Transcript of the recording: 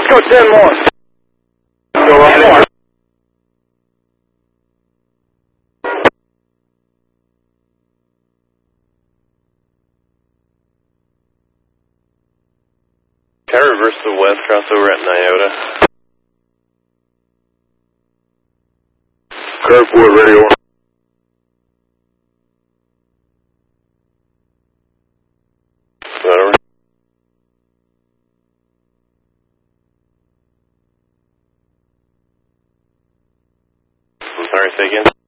go 10 more. Go 10 more. Can I reverse to the west, crossover at Nyota? Curveport radio. Whatever. I'm sorry, say again?